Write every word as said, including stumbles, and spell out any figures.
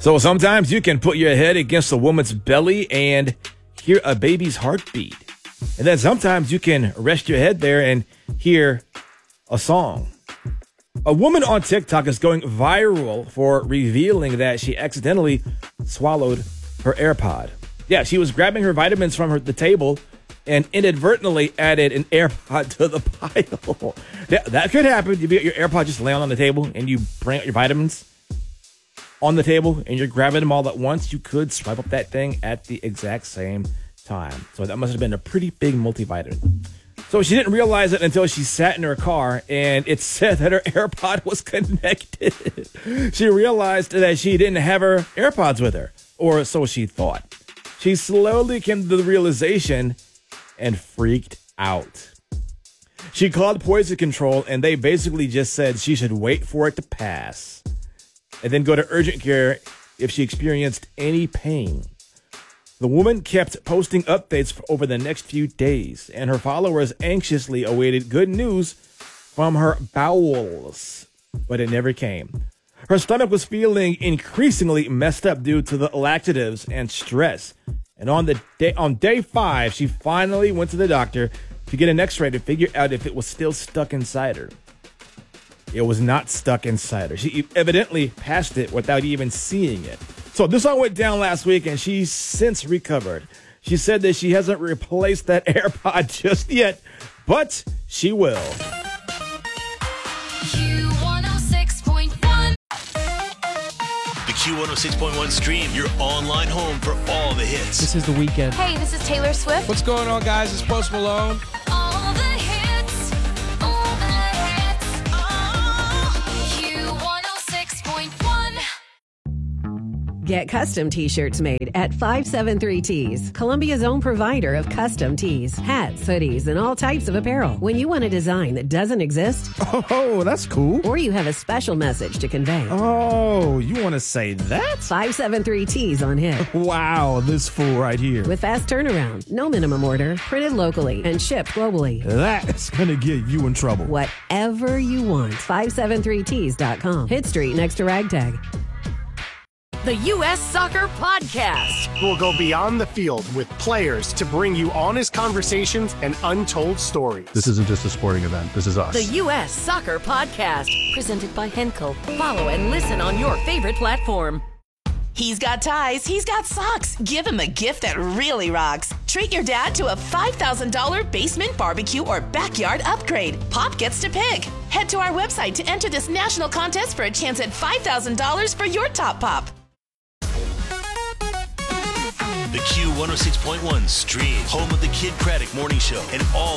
So sometimes you can put your head against a woman's belly and hear a baby's heartbeat. And then sometimes you can rest your head there and hear a song. A woman on TikTok is going viral for revealing that she accidentally swallowed her AirPod. Yeah, she was grabbing her vitamins from her, the table and inadvertently added an AirPod to the pile. Yeah, that could happen. You get your AirPod just laying on the table and you bring out your vitamins on the table and you're grabbing them all at once. You could swipe up that thing at the exact same time. So that must have been a pretty big multivitamin. So she didn't realize it until she sat in her car and it said that her AirPod was connected. She realized that she didn't have her AirPods with her, or so she thought. She slowly came to the realization and freaked out. She called Poison Control and they basically just said she should wait for it to pass and then go to urgent care if she experienced any pain. The woman kept posting updates for over the next few days, and her followers anxiously awaited good news from her bowels, but it never came. Her stomach was feeling increasingly messed up due to the laxatives and stress. And on the day on day five, she finally went to the doctor to get an x-ray to figure out if it was still stuck inside her. It was not stuck inside her. She evidently passed it without even seeing it. So this all went down last week, and she's since recovered. She said that she hasn't replaced that AirPod just yet, but she will. Q one oh six point one. The Q one oh six point one stream, your online home for all the hits. This is The Weeknd. Hey, this is Taylor Swift. What's going on, guys? It's Post Malone. All the hits. All the hits. Oh, Q one oh six point one. Get custom t-shirts made at five seven three Tees, Columbia's own provider of custom tees, hats, hoodies, and all types of apparel. When you want a design that doesn't exist, Oh, that's cool. or you have a special message to convey, Oh, you want to say that? five seven three Tees on hit. Wow, this fool right here. With fast turnaround, no minimum order, printed locally, and shipped globally. That's going to get you in trouble. Whatever you want, five seven three tees dot com. Hit Street next to Ragtag. The U S Soccer Podcast. We'll go beyond the field with players to bring you honest conversations and untold stories. This isn't just a sporting event. This is us. The U S Soccer Podcast. Presented by Henkel. Follow and listen on your favorite platform. He's got ties, he's got socks. Give him a gift that really rocks. Treat your dad to a five thousand dollars basement barbecue or backyard upgrade. Pop gets to pick. Head to our website to enter this national contest for a chance at five thousand dollars for your top pop. The Q one oh six point one stream, home of the Kid Craddock Morning Show and all